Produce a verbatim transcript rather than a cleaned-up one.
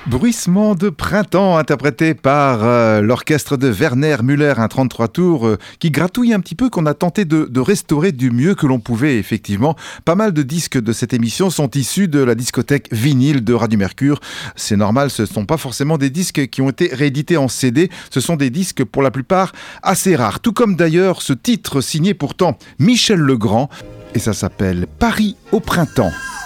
Bruissement de printemps interprété par euh, l'orchestre de Werner Müller, un trente-trois tours euh, qui gratouille un petit peu, qu'on a tenté de, de restaurer du mieux que l'on pouvait effectivement. Pas mal de disques de cette émission sont issus de la discothèque vinyle de Radio Mercure. C'est normal, ce ne sont pas forcément des disques qui ont été réédités en C D, ce sont des disques pour la plupart assez rares. Tout comme d'ailleurs ce titre signé pourtant Michel Legrand, et ça s'appelle Paris au printemps.